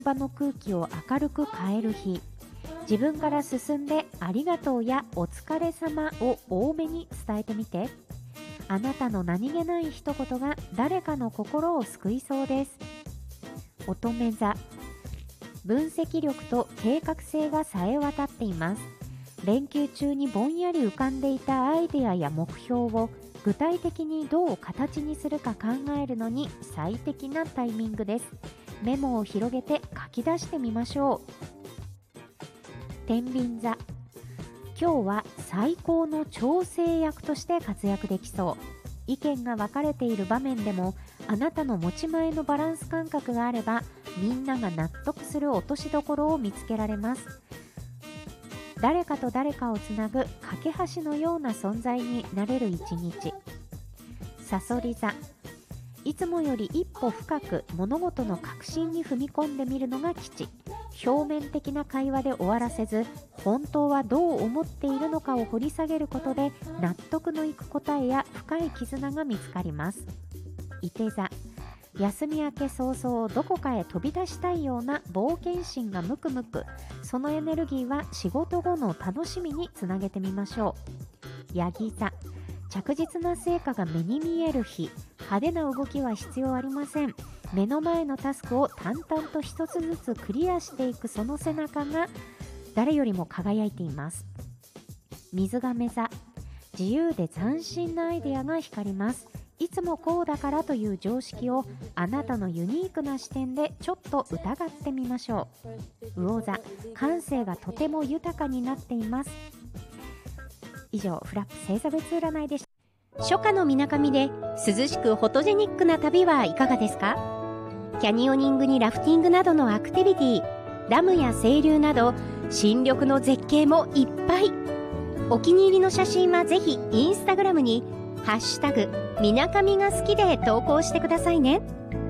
場の空気を明るく変える日。自分から進んでありがとうやお疲れ様を多めに伝えてみて。あなたの何気ない一言が誰かの心を救いそうです。乙女座。分析力と計画性がさえ渡っています。連休中にぼんやり浮かんでいたアイデアや目標を具体的にどう形にするか考えるのに最適なタイミングです。メモを広げて書き出してみましょう。天秤座。今日は最高の調整役として活躍できそう。意見が分かれている場面でもあなたの持ち前のバランス感覚があればみんなが納得する落としどころを見つけられます。誰かと誰かをつなぐ架け橋のような存在になれる一日。さそり座。いつもより一歩深く物事の核心に踏み込んでみるのが吉。表面的な会話で終わらせず、本当はどう思っているのかを掘り下げることで納得のいく答えや深い絆が見つかります。いて座。休み明け早々どこかへ飛び出したいような冒険心がムクムク。そのエネルギーは仕事後の楽しみにつなげてみましょう。ヤギ座。着実な成果が目に見える日。派手な動きは必要ありません。目の前のタスクを淡々と一つずつクリアしていくその背中が誰よりも輝いています。水亀座。自由で斬新なアイデアが光ります。いつもこうだからという常識をあなたのユニークな視点でちょっと疑ってみましょう。魚座。感性がとても豊かになっています。以上、フラップ星座別占いでした。初夏の水上で涼しくフォトジェニックな旅はいかがですか？キャニオニングにラフティングなどのアクティビティ、ダムや清流など新緑の絶景もいっぱい。お気に入りの写真はぜひインスタグラムにハッシュタグみなかみが好きで投稿してくださいね。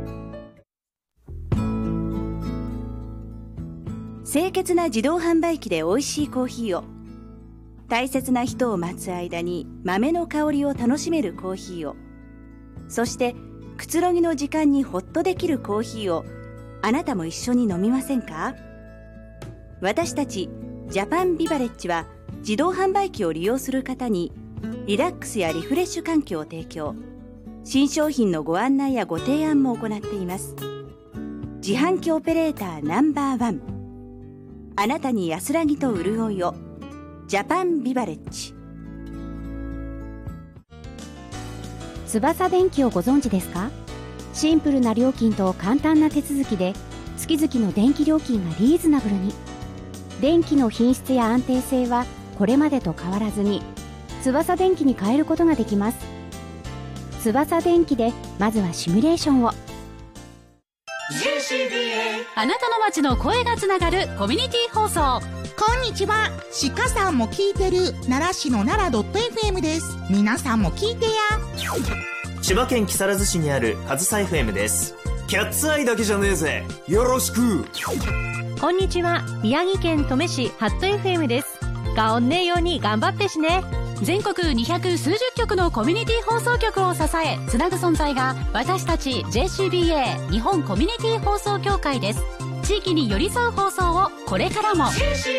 清潔な自動販売機で美味しいコーヒーを、大切な人を待つ間に豆の香りを楽しめるコーヒーを、そしてくつろぎの時間にホッとできるコーヒーをあなたも一緒に飲みませんか？私たちジャパンビバレッジは自動販売機を利用する方にリラックスやリフレッシュ環境を提供、新商品のご案内やご提案も行っています。自販機オペレーターナンバーワン、あなたに安らぎと潤いを、ジャパンビバレッジ。 翼電機をご存知ですか？シンプルな料金と簡単な手続きで月々の電気料金がリーズナブルに。電気の品質や安定性はこれまでと変わらずに翼電機に変えることができます。翼電機でまずはシミュレーションを。 JCBA あなたの街の声がつながるコミュニティ放送。 こんにちは。鹿さんも聞いてる奈良市の奈良 .fm です。皆さんも聞いてや。 千葉県木更津市にある上総 FM です。 キャッツアイだけじゃねえぜ、よろしく。 こんにちは。宮城県登米市ハット FM です。がおんねえように頑張ってしね。 全国200数十局のコミュニティ放送局を支えつなぐ存在が私たち JCBA 日本コミュニティ放送協会です。地域に寄り添う放送をこれからも